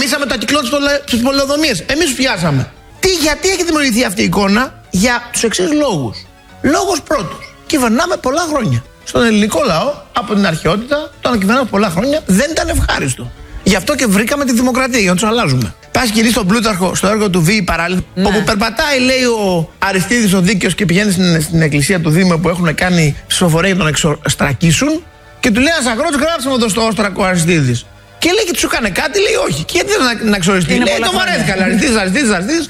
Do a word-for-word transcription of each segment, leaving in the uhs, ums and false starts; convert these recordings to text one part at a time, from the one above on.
Γαμίσαμε τα κυκλώματα στις πολεοδομίες. Εμείς τους πιάσαμε. Τι, γιατί έχει δημιουργηθεί αυτή η εικόνα? Για τους εξής λόγους. Λόγος πρώτος. Κυβερνάμε πολλά χρόνια. Στον ελληνικό λαό, από την αρχαιότητα, το να κυβερνάμε πολλά χρόνια δεν ήταν ευχάριστο. Γι' αυτό και βρήκαμε τη δημοκρατία, για να τους αλλάζουμε. Πας και στον Πλούταρχο, στο έργο του Β. Παράλληλα, ναι. όπου περπατάει, λέει ο Αριστίδης ο Δίκαιος και πηγαίνει στην, στην εκκλησία του Δήμου που έχουν κάνει ψηφοφορία για τον εξωστρακίσουν και του λέει ένας αγρότης, γράψε μου εδώ στο όστρακο ο Αριστίδης. Και λέει και του έκανε κάτι, λέει όχι. Και γιατί δεν να εξοριστεί? Λέει το βαρέθηκα, Αριστίδης, Αριστίδης, Αριστίδης.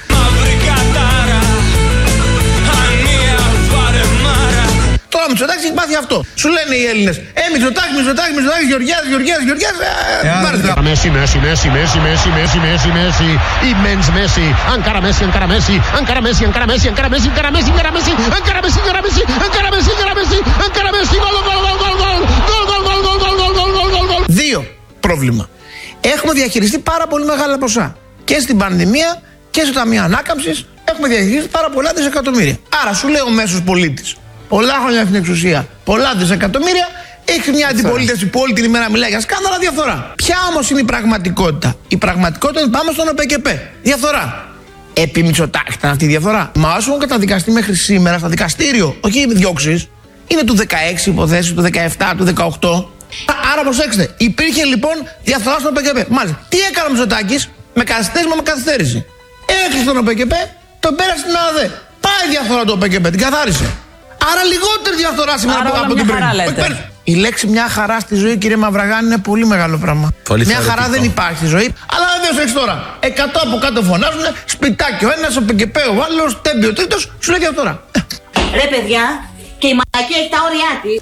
Τώρα Μητσοτάκης έχει πάθει αυτό. Σου λένε οι Έλληνες, Ε, Μητσοτάκη, Μητσοτάκη, Μητσοτάκη, Γεωργιάδης, Γεωργιάδης, Γεωργιάδης. Μέση, Μέση, Μέση, Μέση, Μέση, Μέση, Μέση, Μέση. Immens Μέση. Ankara Μέση, Ankara Μέση. Ankara Μέση, Ankara Μέση, Ankara Μέση, Ankara Μέση, Ankara Μέση. Ankara Μέση, Ankara Μέση, Ankara Μέση, Ankara Μέση. Ankara Μέση, γκολ, γκολ, γκολ, γκολ, γκολ. Γκολ, γκολ, γκολ, γκολ, γκολ, γκολ, γκολ, γκολ, γκολ. Δύο πρόβλημα. Έχουμε διαχειριστεί πάρα πολύ μεγάλα ποσά. Και στην πανδημία και στο Ταμείο Ανάκαμψης έχουμε διαχειριστεί πάρα πολλά δισεκατομμύρια. Άρα σου λέει ο μέσος πολίτης, πολλά χρόνια στην εξουσία, πολλά δισεκατομμύρια, έχει μια αντιπολίτευση που όλη την ημέρα μιλάει για σκάνδαλα, διαφθορά. Ποια όμως είναι η πραγματικότητα? Η πραγματικότητα είναι πάμε στον ΟΠΕΚΕΠ. Διαφθορά. Επί Μητσοτάκη ήταν αυτή η διαφθορά. Μα όσο έχουν καταδικαστεί μέχρι σήμερα στα δικαστήριο, όχι διώξεις, είναι του δεκαέξι υποθέσεις, του δεκαεπτά, του δεκαοκτώ. Άρα προσέξτε, υπήρχε λοιπόν διαφθορά στον ΟΠΕΚΕΠ. Μάλιστα, τι έκανε ο Μητσοτάκης? Με καθυστέρηση, με καθυστέρηση. Έκλεισε τον ΟΠΕΚΕΠ, τον πέρασε στην ΑΔΕ. Πάει διαφθορά του ΟΠΕΚΕΠ, την καθάρισε. Άρα λιγότερη διαφθορά σήμερα από, από την πριν. Η λέξη μια χαρά στη ζωή, κύριε Μαυραγάνη, είναι πολύ μεγάλο πράγμα. Πολύ μια χαρά δεν υπάρχει στη ζωή. Αλλά βεβαίως έχεις τώρα εκατό από κάτω φωνάζουν, σπιτάκι ο ένας, ο ΠΚΠ ο άλλος, τέμπι ο τρίτος, σου λέει διαφθορά. Ρε παιδιά, και η μαλακία έχει τα όρια της.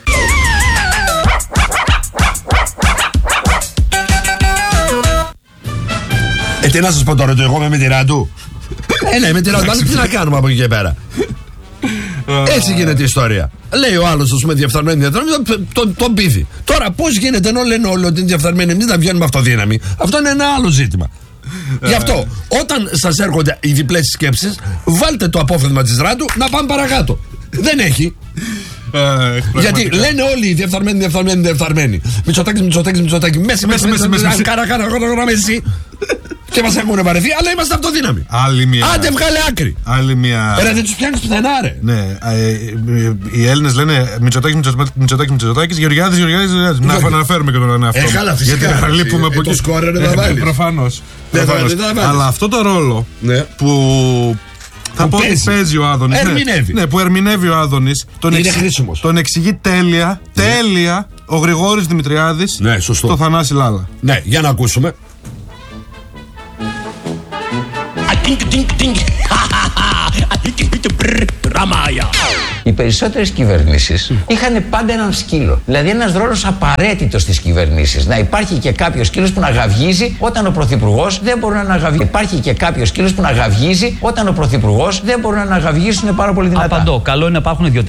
Ε, τι να σας πω τώρα, το εγώ με μητέρα του. Ε, ναι, με τη Ράντα, τι να κάνουμε από εκεί και πέρα. Έτσι γίνεται η ιστορία. Λέει ο άλλος, α πούμε, διαφθαρμένη, διαφθαρμένη, τον, τον πείθει. Τώρα, πώς γίνεται ενώ λένε όλοι ότι είναι διαφθαρμένοι, εμείς να βγαίνουμε με αυτοδύναμη? Αυτό είναι ένα άλλο ζήτημα. Γι' αυτό, όταν σας έρχονται οι διπλές σκέψεις, βάλτε το απόφθεγμα της Ράντου να πάμε παρακάτω. Δεν έχει. Γιατί λένε όλοι οι διαφθαρμένοι, διαφθαρμένοι, διαφθαρμένοι. Μητσοτάκης, Μητσοτάκης, Μητσοτάκης. Μέση, μέση, μέση, μέση. Κάρα, κάρα, κάρα, μέση. Και μας έχουν βαρεθεί, αλλά είμαστε αυτοδύναμοι. Άλλη μια. Άντε, βγάλε άκρη. Άλλη μια. Ρε, δεν τους πιάνεις πουθενά, ρε. Ναι, ε, οι Έλληνες λένε Μητσοτάκης, Μητσοτάκης, Μητσοτάκης, Γεωργιάδης, Γεωργιάδης, Γεωργιάδης. Να αναφέρουμε και τον εαυτό. Ε, καλά, φυσικά. Γιατί λείπουμε από εκεί. Το σκόρερ δεν θα βάλεις. Προφανώς. Αλλά Αλλά αυτό το ρόλο που. Θα πω ότι παίζει ο Άδωνης. Ερμηνεύει. Ναι, που ερμηνεύει ο Άδωνης. Τον, είναι εξ... χρήσιμος. τον εξηγεί τέλεια, ναι. τέλεια ο Γρηγόρης Δημητριάδης, ναι, σωστό. στο Θανάση Λάλα. Ναι, για να ακούσουμε. Οι περισσότερες κυβερνήσεις είχαν πάντα έναν σκύλο. Δηλαδή ένας ρόλος απαραίτητος στις κυβερνήσεις. Να υπάρχει και κάποιος σκύλος που να γαυγίζει όταν ο πρωθυπουργός δεν μπορεί να γαυγίσει. Υπάρχει και κάποιος σκύλος που να γαυγίζει όταν ο πρωθυπουργός δεν μπορεί να γαυγίσει. Είναι πάρα πολύ δυνατά. Απαντώ. Καλό είναι να υπάρχουν δύο